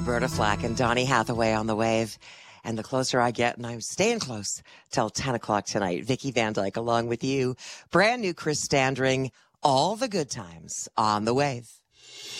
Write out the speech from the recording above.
Roberta Flack and Donny Hathaway on the wave. And the closer I get, and I'm staying close till 10 o'clock tonight, Vicky Van Dyke along with you. Brand new Chris Standring, All the Good Times on the Wave.